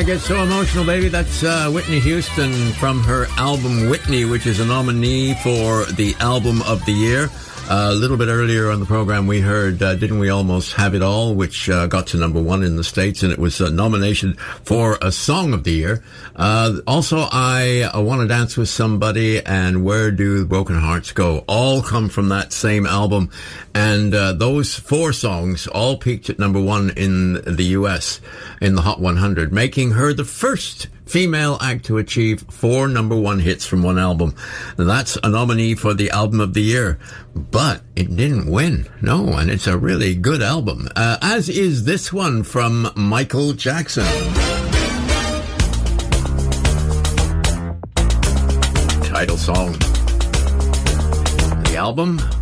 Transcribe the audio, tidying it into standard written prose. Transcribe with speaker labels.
Speaker 1: Get So Emotional, Baby. That's Whitney Houston from her album Whitney, which is a nominee for the Album of the Year. A little bit earlier on the program, we heard Didn't We Almost Have It All, which got to number one in the States, and it was a nomination for a Song of the Year. Also, I Want to Dance with Somebody and Where Do Broken Hearts Go all come from that same album. And those four songs all peaked at number one in the US in the Hot 100, making her the first female act to achieve 4 number one hits from one album. That's a nominee for the Album of the Year, but it didn't win. No, and it's a really good album, as is this one from Michael Jackson. Title song. The album